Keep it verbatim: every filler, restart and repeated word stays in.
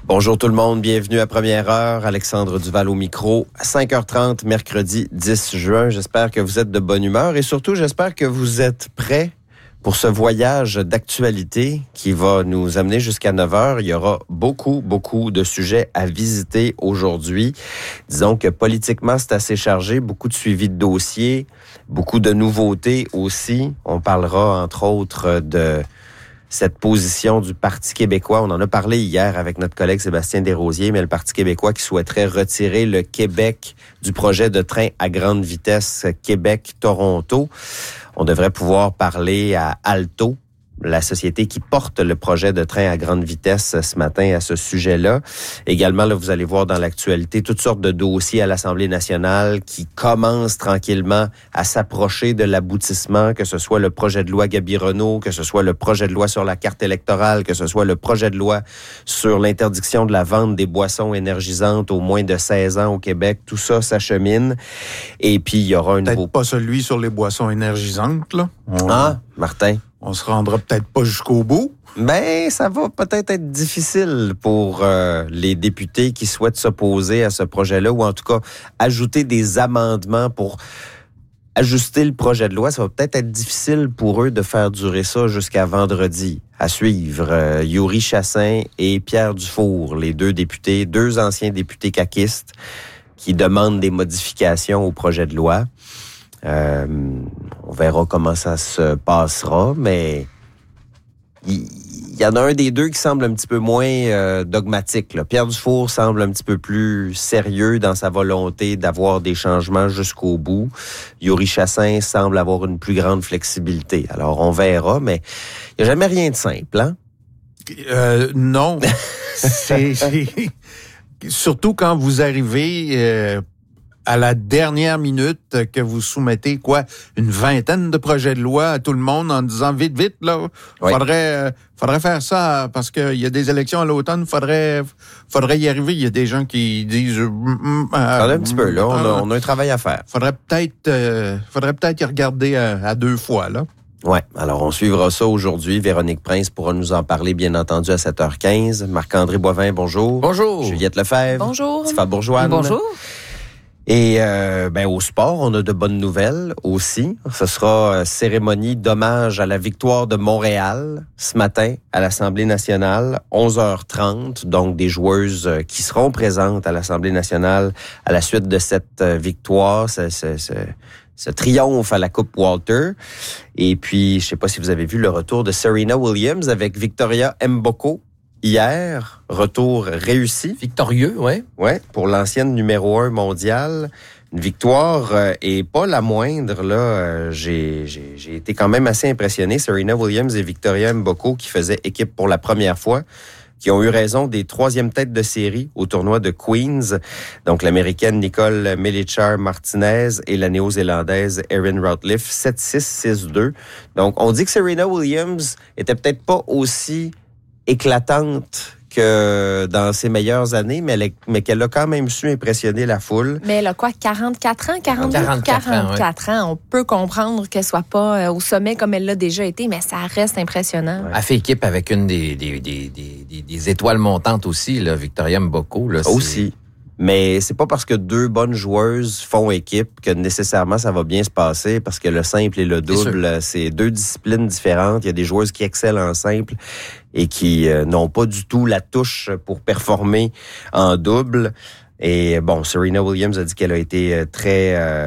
Bonjour tout le monde, bienvenue à Première Heure. Alexandre Duval au micro, à cinq heures trente, mercredi dix juin. J'espère que vous êtes de bonne humeur et surtout, j'espère que vous êtes prêts pour ce voyage d'actualité qui va nous amener jusqu'à neuf heures. Il y aura beaucoup, beaucoup de sujets à visiter aujourd'hui. Disons que politiquement, c'est assez chargé, beaucoup de suivi de dossiers, beaucoup de nouveautés aussi. On parlera, entre autres, de cette position du Parti québécois. On en a parlé hier avec notre collègue Sébastien Desrosiers, mais le Parti québécois qui souhaiterait retirer le Québec du projet de train à grande vitesse Québec-Toronto. On devrait pouvoir parler à Alto, la société qui porte le projet de train à grande vitesse ce matin à ce sujet-là. Également, là, vous allez voir dans l'actualité toutes sortes de dossiers à l'Assemblée nationale qui commencent tranquillement à s'approcher de l'aboutissement, que ce soit le projet de loi Gabi-Renault, que ce soit le projet de loi sur la carte électorale, que ce soit le projet de loi sur l'interdiction de la vente des boissons énergisantes aux moins de seize ans au Québec. Tout ça s'achemine. Et puis, il y aura un Peut-être nouveau... pas celui sur les boissons énergisantes, là. On... Ah, Martin? On se rendra peut-être pas jusqu'au bout. Ben, ça va peut-être être difficile pour euh, les députés qui souhaitent s'opposer à ce projet-là, ou en tout cas ajouter des amendements pour ajuster le projet de loi. Ça va peut-être être difficile pour eux de faire durer ça jusqu'à vendredi. À suivre, euh, Yuri Chassin et Pierre Dufour, les deux députés, deux anciens députés caquistes qui demandent des modifications au projet de loi. Euh, on verra comment ça se passera, mais il y, y en a un des deux qui semble un petit peu moins euh, dogmatique, là. Pierre Dufour semble un petit peu plus sérieux dans sa volonté d'avoir des changements jusqu'au bout. Yuri Chassin semble avoir une plus grande flexibilité. Alors, on verra, mais il n'y a jamais rien de simple, hein? Euh, non. c'est, c'est... Surtout quand vous arrivez... Euh... à la dernière minute que vous soumettez, quoi, une vingtaine de projets de loi à tout le monde en disant vite, vite, là, oui. faudrait, euh, faudrait faire ça parce qu'il y a des élections à l'automne, faudrait, faudrait y arriver. Il y a des gens qui disent... Euh, euh, un petit peu, là, on a, on a un travail à faire. Faudrait peut-être, euh, faudrait peut-être y regarder à, à deux fois, là. Ouais, alors on suivra ça aujourd'hui. Véronique Prince pourra nous en parler, bien entendu, à sept heures quinze. Marc-André Boivin, bonjour. Bonjour. Juliette Lefebvre. Bonjour. Tifa Bourgeois. Bonjour. Et euh, ben au sport, on a de bonnes nouvelles aussi. Ce sera euh, cérémonie d'hommage à la victoire de Montréal ce matin à l'Assemblée nationale, onze heures trente. Donc des joueuses euh, qui seront présentes à l'Assemblée nationale à la suite de cette euh, victoire, ce, ce, ce, ce triomphe à la Coupe Walter. Et puis, je sais pas si vous avez vu le retour de Serena Williams avec Victoria Mboko. Hier, retour réussi. Victorieux, ouais. Ouais, pour l'ancienne numéro un mondiale. Une victoire euh, et pas la moindre, là. Euh, j'ai, j'ai, j'ai été quand même assez impressionné. Serena Williams et Victoria Mboko qui faisaient équipe pour la première fois, qui ont eu raison des troisièmes têtes de série au tournoi de Queens. Donc, l'Américaine Nicole Melichar-Martinez et la Néo-Zélandaise Erin Routliffe, sept six, six deux. Donc, on dit que Serena Williams était peut-être pas aussi éclatante que dans ses meilleures années, mais, elle est, mais qu'elle a quand même su impressionner la foule. Mais elle a quoi, quarante-quatre ans? quarante-deux, quarante-quatre, quarante-quatre ans, ouais. On peut comprendre qu'elle soit pas au sommet comme elle l'a déjà été, mais ça reste impressionnant. Ouais. Elle fait équipe avec une des, des, des, des, des, des étoiles montantes aussi, là, Victoria Mboko. Là, aussi. Mais c'est pas parce que deux bonnes joueuses font équipe que nécessairement ça va bien se passer, parce que le simple et le double, c'est, c'est deux disciplines différentes. Il y a des joueuses qui excellent en simple et qui euh, n'ont pas du tout la touche pour performer en double. Et bon, Serena Williams a dit qu'elle a été très... Euh,